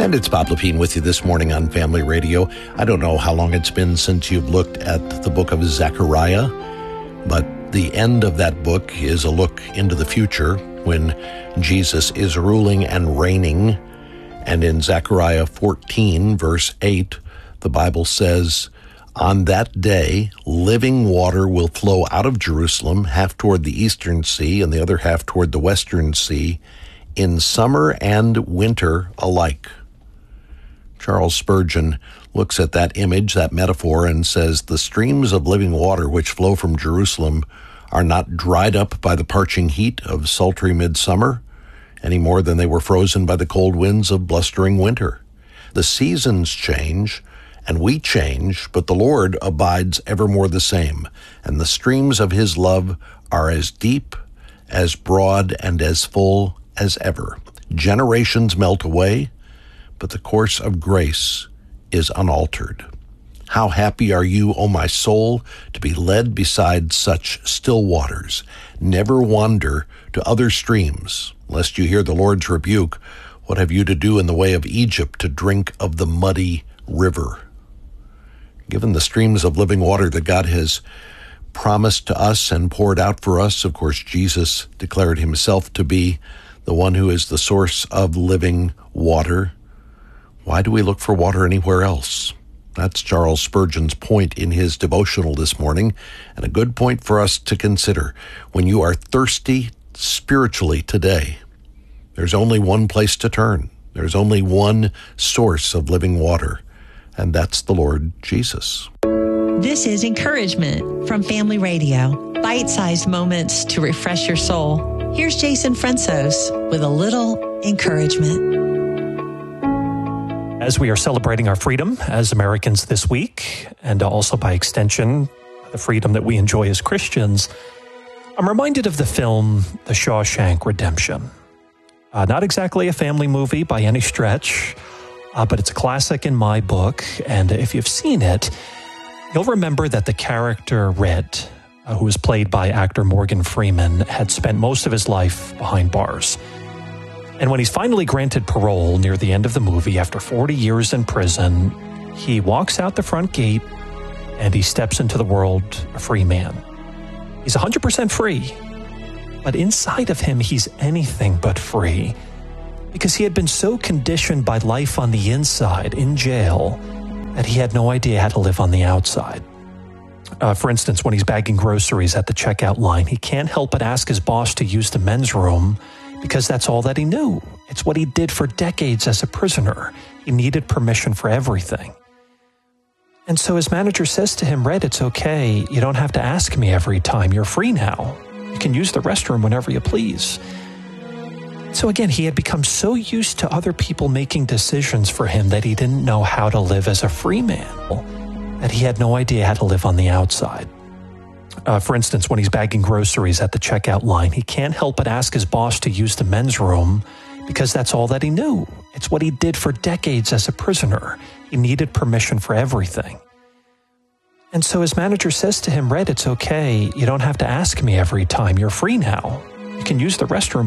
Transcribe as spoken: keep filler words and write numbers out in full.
And it's Bob Lepine with you this morning on Family Radio. I don't know how long it's been since you've looked at the book of Zechariah, but the end of that book is a look into the future when Jesus is ruling and reigning. And in Zechariah fourteen, verse eight, the Bible says, "On that day, living water will flow out of Jerusalem, half toward the eastern sea and the other half toward the western sea, in summer and winter alike." Charles Spurgeon looks at that image, that metaphor, and says, "The streams of living water which flow from Jerusalem are not dried up by the parching heat of sultry midsummer, any more than they were frozen by the cold winds of blustering winter. The seasons change, and we change, but the Lord abides evermore the same, and the streams of his love are as deep, as broad, and as full as ever. Generations melt away, but the course of grace is unaltered. How happy are you, O my soul, to be led beside such still waters. Never wander to other streams, lest you hear the Lord's rebuke. What have you to do in the way of Egypt to drink of the muddy river?" Given the streams of living water that God has promised to us and poured out for us, of course, Jesus declared himself to be the one who is the source of living water. Why do we look for water anywhere else? That's Charles Spurgeon's point in his devotional this morning, and a good point for us to consider. When you are thirsty spiritually today, there's only one place to turn. There's only one source of living water, and that's the Lord Jesus. This is encouragement from Family Radio. Bite-sized moments to refresh your soul. Here's Jason Francis with a little encouragement. As we are celebrating our freedom as Americans this week, and also by extension, the freedom that we enjoy as Christians, I'm reminded of the film The Shawshank Redemption. Uh, not exactly a family movie by any stretch, uh, but it's a classic in my book, and if you've seen it, you'll remember that the character Red, uh, who was played by actor Morgan Freeman, had spent most of his life behind bars. And when he's finally granted parole near the end of the movie, after forty years in prison, he walks out the front gate and he steps into the world a free man. He's one hundred percent free, but inside of him, he's anything but free, because he had been so conditioned by life on the inside, in jail, that he had no idea how to live on the outside. Uh, for instance, when he's bagging groceries at the checkout line, he can't help but ask his boss to use the men's room, because that's all that he knew. It's what he did for decades as a prisoner. He needed permission for everything. And so his manager says to him, "Red, it's okay. You don't have to ask me every time. You're free now. You can use the restroom whenever you please." So again, he had become so used to other people making decisions for him that he didn't know how to live as a free man, that he had no idea how to live on the outside. Uh, for instance, when he's bagging groceries at the checkout line, he can't help but ask his boss to use the men's room, because that's all that he knew. It's what he did for decades as a prisoner. He needed permission for everything. And so his manager says to him, "Red, it's okay. You don't have to ask me every time. You're free now. You can use the restroom